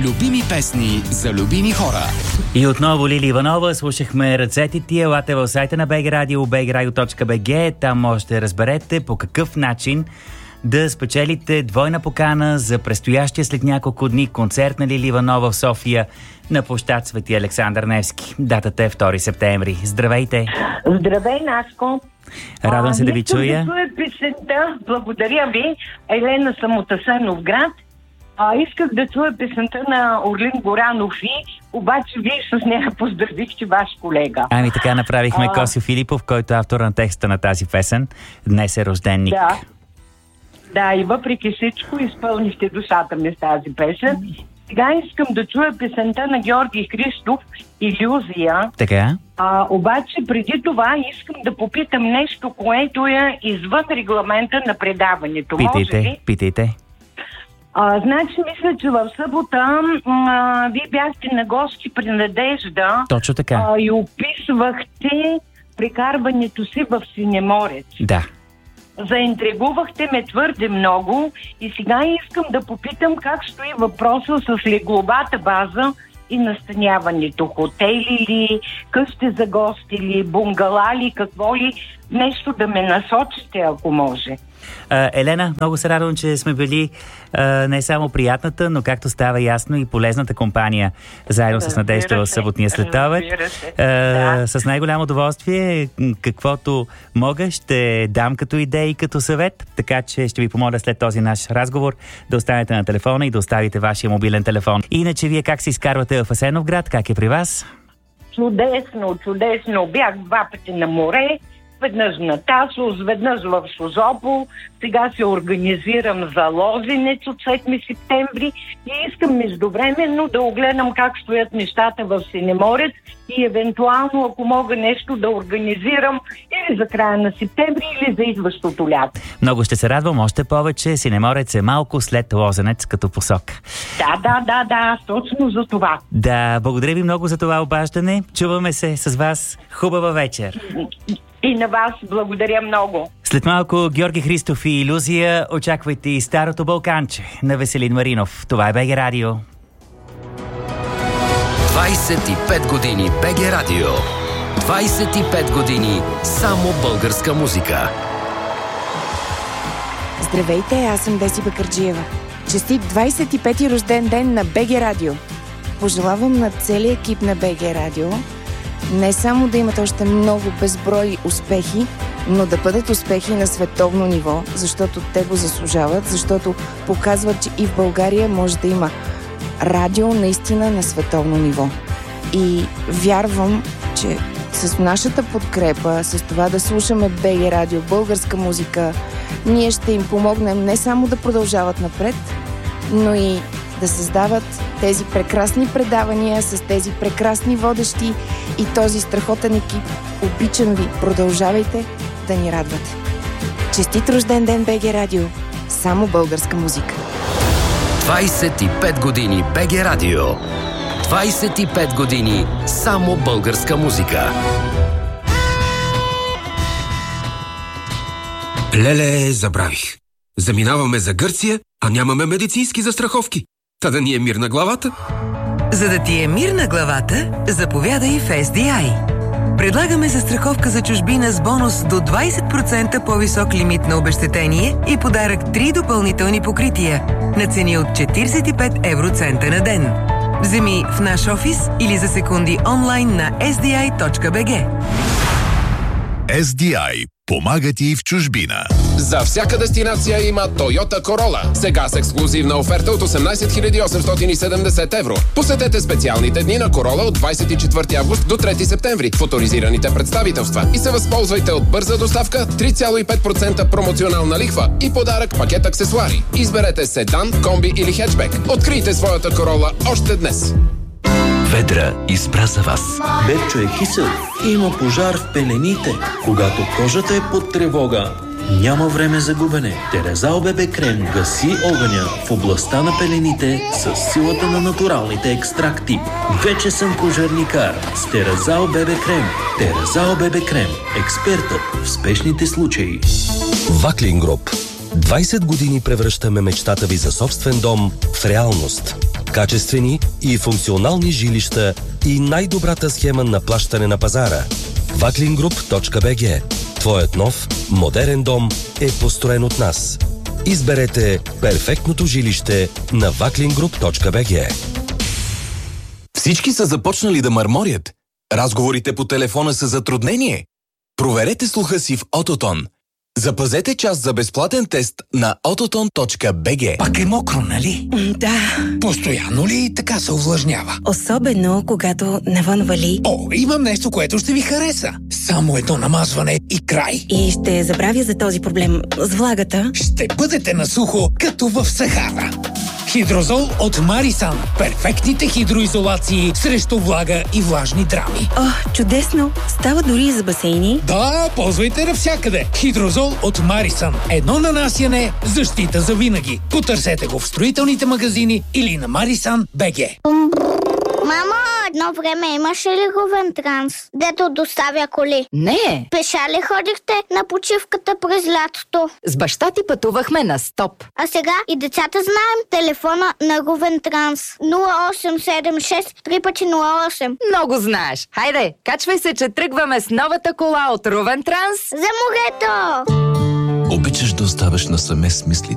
Любими песни за любими хора. И отново Лили Иванова, слушахме Ръцете ти. Елате в сайта на BG Radio, bgradio.bg. Там можете да разберете по какъв начин да спечелите двойна покана за предстоящия след няколко дни концерт на Лили Иванова в София на площад Свети Александър Невски. Датата е 2 септември. Здравейте! Здравей, Наско! Радвам се да ви чуя. Песента. Благодаря ви. Елена съм от Асеновград. Исках да чуя песента на Орлин Горанов обаче вие с нея поздравихте ваш колега. Ами така направихме. Косио Филипов, който е автор на текста на тази песен. Днес е рожденник. Да, и въпреки всичко изпълнихте душата ми с тази песен. Сега искам да чуя песента на Георги Христов "Илюзия". Така. Обаче преди това искам да попитам нещо, което е извън регламента на предаването. Питайте. Значи, мисля, че в събота вие бяхте на гости при Надежда. Точно така. И описвахте прекарването си в Синеморец. Да. Заинтригувахте ме твърде много и сега искам да попитам как стои въпроса с легловата база и настаняването. Хотели ли, къщи за гости ли, бунгала ли, какво ли? Нещо да ме насочите, ако може. Елена, много се радвам, че сме били не само приятната, но както става ясно и полезната компания заедно с Надежда в съботния следобед. С най-голямо удоволствие, каквото мога, ще дам като идеи и като съвет, така че ще ви помоля след този наш разговор да останете на телефона и да оставите вашия мобилен телефон. Иначе вие как се изкарвате в Асеновград? Как е при вас? Чудесно. Бях 2 пъти на море. Веднъж на Тасос, веднъж в Созопол. Сега се организирам за Лозенец от 7 септември и искам междувременно да огледам как стоят нещата в Синеморец и евентуално, ако мога нещо да организирам или за края на септември, или за идващото лято. Много ще се радвам, още повече. Синеморец е малко след Лозенец като посока. Да, точно за това. Да, благодаря ви много за това обаждане. Чуваме се с вас. Хубава вечер. И на вас благодаря много. След малко Георги Христов и "Илюзия". Очаквайте и "Старото Балканче" на Веселин Маринов. Това е BG Radio. 25 години BG Radio. 25 години само българска музика. Здравейте, аз съм Деси Бакърджиева. Честит 25-ти рожден ден на BG Radio. Пожелавам на целия екип на BG Radio не само да имат още много безброй успехи, но да бъдат успехи на световно ниво, защото те го заслужават, защото показват, че и в България може да има радио наистина на световно ниво. И вярвам, че с нашата подкрепа, с това да слушаме BG Radio, българска музика, ние ще им помогнем не само да продължават напред, но и да създават тези прекрасни предавания с тези прекрасни водещи и този страхотен екип. Обичам ви, продължавайте да ни радвате. Честит рожден ден, BG Radio! Само българска музика. 25 години BG Radio. 25 години само българска музика. Леле, забравих. Заминаваме за Гърция, а нямаме медицински застраховки. Та да ни е мир на главата. За да ти е мир на главата, заповядай в SDI. Предлагаме застраховка за чужбина с бонус до 20% по-висок лимит на обезщетение и подарък 3 допълнителни покрития на цени от 45 евроцента на ден. Вземи в наш офис или за секунди онлайн на sdi.bg. SDI. Помага ти в чужбина. За всяка дестинация има Toyota Corolla. Сега с ексклузивна оферта от 18 870 евро. Посетете специалните дни на Corolla от 24 август до 3 септември в оторизираните представителства и се възползвайте от бърза доставка, 3,5% промоционална лихва и подарък пакет аксесуари. Изберете седан, комби или хетчбек. Открийте своята Corolla още днес. Ведра избра за вас. Бебчо е кисел. Има пожар в пелените. Когато кожата е под тревога, няма време за губене. Терезал Бебе Крем гаси огъня в областта на пелените с силата на натуралните екстракти. Вече съм пожарникар с Терезал Бебе Крем. Терезал Бебе Крем. Експертът в спешните случаи. Ваклин Груп. 20 години превръщаме мечтата ви за собствен дом в реалност. Качествени и функционални жилища и най-добрата схема на плащане на пазара. Vaclingroup.bg. Твоят нов, модерен дом е построен от нас. Изберете перфектното жилище на Vaclingroup.bg. Всички са започнали да мърморят. Разговорите по телефона са затруднение. Проверете слуха си в Autotone. Запазете час за безплатен тест на autotone.bg. Пак е мокро, нали? Да. Постоянно ли така се увлажнява? Особено, когато навън вали. О, имам нещо, което ще ви хареса. Само едно намазване и край. И ще забравя за този проблем с влагата. Ще бъдете на сухо, като в Сахара. Хидрозол от Марисан. Перфектните хидроизолации срещу влага и влажни драми. О, чудесно! Става дори и за басейни. Да, ползвайте навсякъде. Хидрозол от Марисан. Едно нанасяне, защита за винаги. Потърсете го в строителните магазини или на Marisan.bg. Мамо, едно време имаше ли Говентранс, дето доставя коли? Не. Пеша ли ходихте на почивката през лятото? С баща ти пътувахме на стоп. А сега и децата знаем телефона на Говентранс. 0876 3x08. Много знаеш. Хайде, качвай се, че тръгваме с новата кола от Ровентранс. За морето! Обичаш да оставаш насаме с мислите